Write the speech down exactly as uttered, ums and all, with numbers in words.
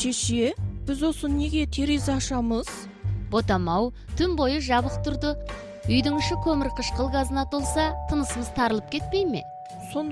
шеше, біз осы неге терезе ашамыз? Ботам-ау, түн бойы жабық тұрды. Үйдің іші көмір қышқыл газына толса, тынысымыз тарылып кетпей ме?